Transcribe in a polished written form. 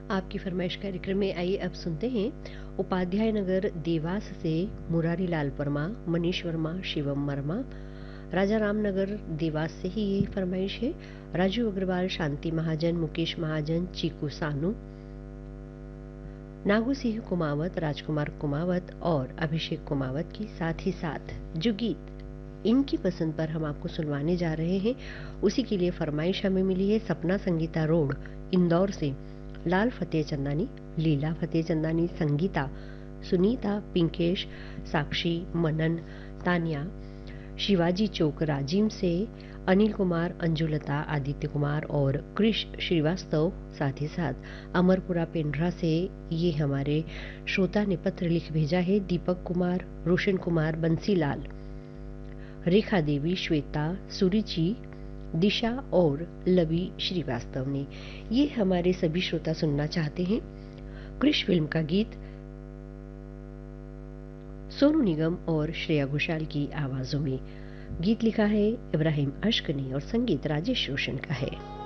आपकी फरमाइश कार्यक्रम में आइए अब सुनते हैं उपाध्याय नगर देवास से मुरारी लाल वर्मा, मनीष वर्मा, शिवम वर्मा। राजा रामनगर देवास से ही ये फरमाइश है। राजू अग्रवाल, शांति महाजन, मुकेश महाजन, चीकू सानू, नागू सिंह कुमावत, राजकुमार कुमावत और अभिषेक कुमावत की। साथ ही साथ जो गीत इनकी पसंद पर हम आपको सुनवाने जा रहे हैं उसी के लिए फरमाइश हमें मिली है सपना संगीता रोड इंदौर से। लाल फतेह चंदानी, लीला फतेह चंदानी, संगीता, सुनीता, पिंकेश, साक्षी, मनन, तानिया, शिवाजी चौक राजीव से, अनिल कुमार, अंजुलता, आदित्य कुमार और कृष श्रीवास्तव। साथ ही साथ अमरपुरा पेंड्रा से ये हमारे श्रोता ने पत्र लिख भेजा है। दीपक कुमार, रोशन कुमार, बंसीलाल, रेखा देवी, श्वेता, सुरुचि, दिशा और लवी श्रीवास्तव ने। ये हमारे सभी श्रोता सुनना चाहते हैं कृष फिल्म का गीत सोनू निगम और श्रेया घोषाल की आवाजों में। गीत लिखा है इब्राहिम अश्क ने और संगीत राजेश रोशन का है।